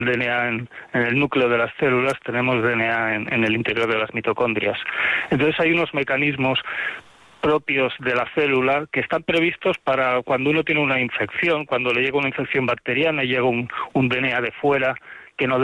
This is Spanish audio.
DNA en el núcleo de las células, tenemos DNA en el interior de las mitocondrias. Entonces hay unos mecanismos propios de la célula que están previstos para cuando uno tiene una infección, cuando le llega una infección bacteriana y llega un DNA de fuera